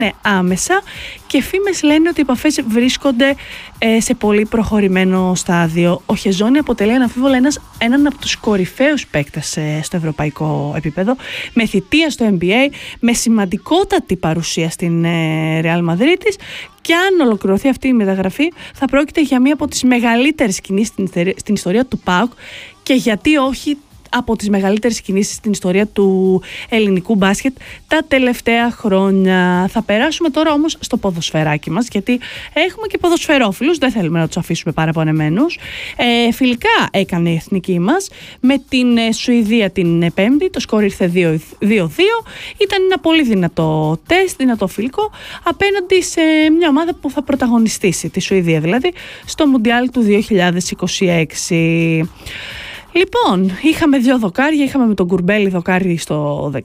άμεσα και φήμες λένε ότι οι επαφές βρίσκονται σε πολύ προχωρημένο στάδιο. Ο Χεζόνι αποτελεί αναμφίβολα έναν από τους κορυφαίους παίκτες στο ευρωπαϊκό επίπεδο, με θητεία στο NBA, με σημαντικότατη παρουσία στην Real Madrid και αν ολοκληρωθεί αυτή η μεταγραφή θα πρόκειται για μία από τις μεγαλύτερες κινήσεις στην ιστορία του ΠΑΟΚ και γιατί όχι από τις μεγαλύτερες κινήσεις στην ιστορία του ελληνικού μπάσκετ τα τελευταία χρόνια. Θα περάσουμε τώρα όμως στο ποδοσφαιράκι μας, γιατί έχουμε και ποδοσφαιρόφιλους, δεν θέλουμε να τους αφήσουμε παραπονεμένους. Φιλικά έκανε η εθνική μας με την Σουηδία την Πέμπτη, το σκορ ήρθε 2-2. Ήταν ένα πολύ δυνατό τεστ, δυνατό φιλικό, απέναντι σε μια ομάδα που θα πρωταγωνιστήσει, τη Σουηδία δηλαδή, στο Μουντιάλ του 2026. Λοιπόν, είχαμε 2 δοκάρια, είχαμε με τον Κουρμπέλη δοκάρι στο 19,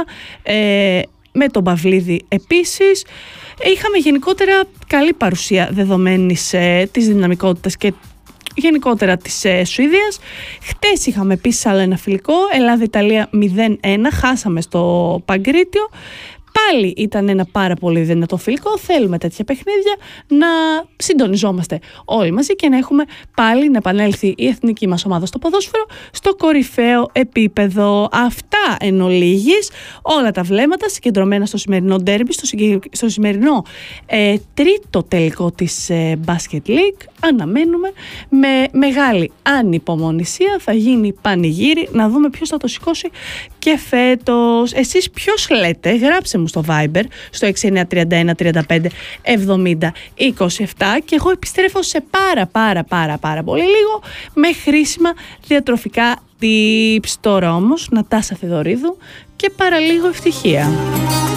με τον Παυλίδη επίσης. Είχαμε γενικότερα καλή παρουσία δεδομένης της δυναμικότητας και γενικότερα της Σουηδίας. Χτες είχαμε επίσης άλλο ένα φιλικό, Ελλάδα-Ιταλία 0-1, χάσαμε στο Παγκρίτιο. Πάλι ήταν ένα πάρα πολύ δυνατό φιλικό. Θέλουμε τέτοια παιχνίδια να συντονιζόμαστε όλοι μαζί και να έχουμε πάλι να επανέλθει η εθνική μας ομάδα στο ποδόσφαιρο στο κορυφαίο επίπεδο. Αυτά εν ολίγης, όλα τα βλέμματα συγκεντρωμένα στο σημερινό ντέρμπι, στο σημερινό τρίτο τελικό της Basket League. Αναμένουμε με μεγάλη ανυπομονησία, θα γίνει πανηγύρι, να δούμε ποιος θα το σηκώσει και φέτος. Εσείς ποιος λέτε? Γράψε μου στο Viber στο 6931 35 70 27 και εγώ επιστρέφω σε πάρα πολύ λίγο με χρήσιμα διατροφικά tips. Τώρα όμως Νατάσα Θεοδωρίδου και παραλίγο ευτυχία.